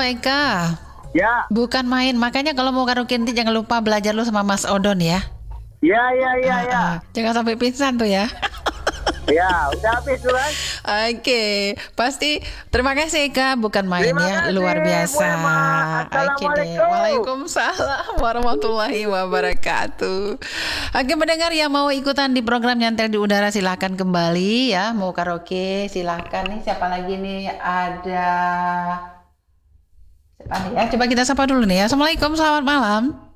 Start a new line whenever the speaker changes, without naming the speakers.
Eka.
Ya,
Bukan main. Makanya kalau mau karaoke nanti jangan lupa belajar lu sama Mas Odon ya.
ya.
Jangan sampai pingsan tuh ya.
Ya, udah habis tuh kan.
Oke, pasti terima kasih Eka, bukan main
Terima
ya,
kasih,
luar
Bu
biasa.
Emma.
Oke deh,
Assalamualaikum.
Waalaikumsalam warahmatullahi wabarakatuh. Oke pendengar yang mau ikutan di program Nyantel di Udara silahkan kembali ya, mau karaoke silahkan nih. Siapa lagi nih? Ada siapa nih ya? Coba kita sapa dulu nih ya. Assalamualaikum, selamat malam.